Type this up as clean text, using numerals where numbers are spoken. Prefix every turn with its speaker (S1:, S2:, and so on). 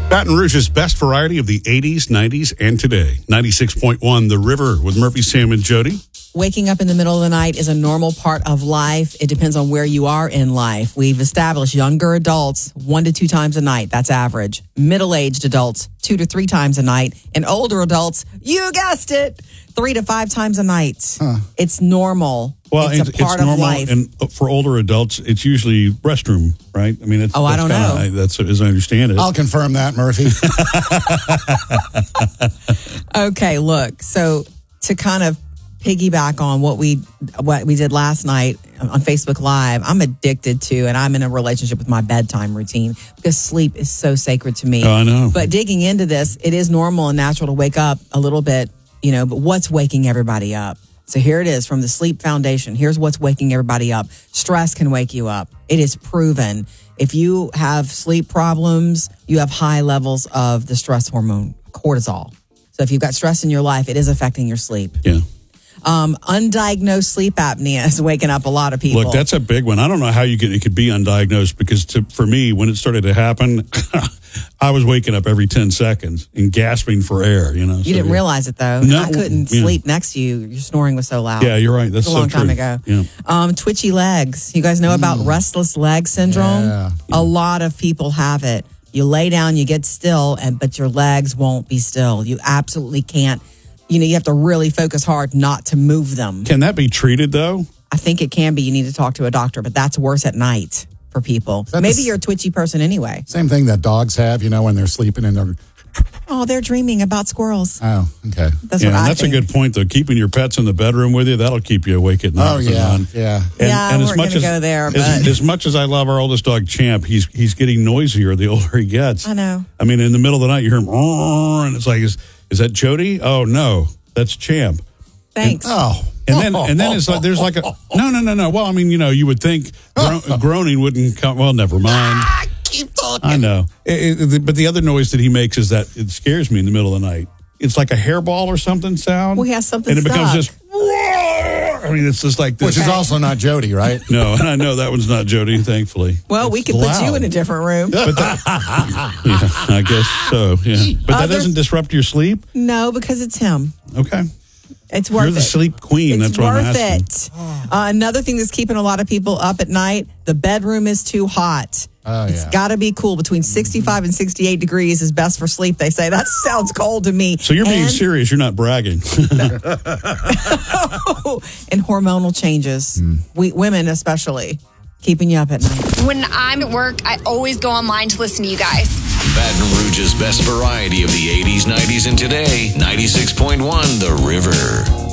S1: Baton Rouge's best variety of the 80s, 90s, and today. 96.1 The River with Murphy, Sam, and Jody.
S2: Waking up in the middle of the night is a normal part of life. It depends on where you are in life. We've established younger adults 1 to 2 times a night. That's average. Middle-aged adults 2 to 3 times a night. And older adults, you guessed it, 3 to 5 times a night. It's normal.
S1: Well,
S2: it's a part
S1: normal,
S2: of life.
S1: and for older adults, it's usually restroom, right? I mean,
S2: I don't know.
S1: That's as I understand it.
S3: I'll confirm that, Murphy.
S2: Okay, look. So to kind of piggyback on what we did last night on Facebook Live, I'm addicted to, and I'm in a relationship with my bedtime routine because sleep is so sacred to me.
S1: Oh, I know.
S2: But digging into this, it is normal and natural to wake up a little bit, but what's waking everybody up? So here it is from the Sleep Foundation. Here's what's waking everybody up. Stress can wake you up. It is proven. If you have sleep problems, you have high levels of the stress hormone, cortisol. So if you've got stress in your life, it is affecting your sleep.
S1: Yeah.
S2: Undiagnosed sleep apnea is waking up a lot of people.
S1: Look, that's a big one. I don't know how it could be undiagnosed because for me, when it started to happen, I was waking up every 10 sequends and gasping for air,
S2: You didn't realize it, though.
S1: No,
S2: I couldn't sleep next to you. Your snoring was so loud.
S1: Yeah, you're right. That's
S2: a long time ago.
S1: Yeah.
S2: Twitchy legs. You guys know about restless leg syndrome?
S3: Yeah.
S2: A lot of people have it. You lay down, you get still, but your legs won't be still. You absolutely can't. You have to really focus hard not to move them.
S1: Can that be treated, though?
S2: I think it can be. You need to talk to a doctor, but that's worse at night for people. Maybe you're a twitchy person anyway.
S3: Same thing that dogs have, when they're sleeping and they're...
S2: Oh, they're dreaming about squirrels.
S3: Oh, okay.
S2: That's what I
S1: that's
S2: think.
S1: a good point, though. Keeping your pets in the bedroom with you, that'll keep you awake at night.
S3: Oh, yeah, yeah.
S1: And
S2: we're going to go there. But
S1: as much as I love our oldest dog, Champ, he's getting noisier the older he gets.
S2: I know.
S1: I mean, in the middle of the night, you hear him, and it's like, is that Jody? Oh, no, that's Champ.
S2: Thanks.
S1: And then it's like there's like a no. Well, I mean, you would think groaning wouldn't come. Well, never mind.
S3: Keep talking.
S1: I know. But the other noise that he makes is that it scares me in the middle of the night. It's like a hairball or something sound.
S2: Well, he has something
S1: and it becomes
S2: stuck.
S1: just. I mean, it's just like this.
S3: Which is also not Jody, right?
S1: No, and I know that one's not Jody, thankfully.
S2: Well, we could put you in a different room.
S1: But I guess so. Yeah, but that doesn't disrupt your sleep.
S2: No, because it's him.
S1: Okay.
S2: It's worth it.
S1: You're the sleep queen.
S2: It's
S1: That's what I'm
S2: worth
S1: asking.
S2: it. Another thing that's keeping a lot of people up at night, the bedroom is too hot. It's got to be cool. Between 65 and 68 degrees is best for sleep, they say. That sounds cold to me.
S1: So you're being serious. You're not bragging.
S2: And hormonal changes. Women especially. Keeping you up at night.
S4: When I'm at work, I always go online to listen to you guys.
S5: Baton Rouge's best variety of the 80s, 90s, and today. 96.1 The River.